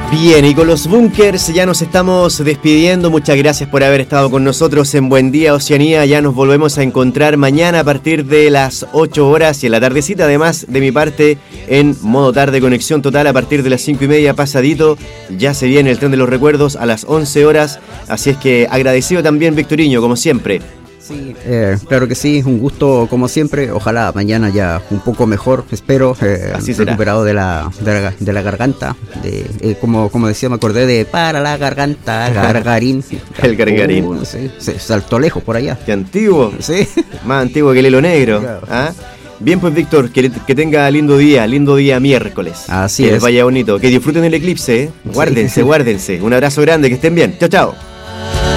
Bien, y con los bunkers ya nos estamos despidiendo. Muchas gracias por haber estado con nosotros en Buen Día Oceanía. Ya nos volvemos a encontrar mañana a partir de las 8 horas y en la tardecita, además de mi parte, en modo tarde, conexión total a partir de las 5:30 pasadito. Ya se viene el tren de los recuerdos a las 11 horas. Así es que agradecido también, Victoriño, como siempre. Sí, claro que sí, un gusto como siempre. Ojalá mañana ya un poco mejor, espero. Así será. Recuperado de la garganta. Como decía, me acordé de para la garganta, gargarín. El gargarín. Sí, se saltó lejos por allá. Qué antiguo. Sí. Más antiguo que el hilo negro. Claro. ¿Ah? Bien, pues Víctor, que tenga lindo día miércoles. Así que es. les vaya bonito, que disfruten el eclipse, ¿eh? Guárdense, Sí. guárdense. Un abrazo grande, que estén bien. Chao, chao.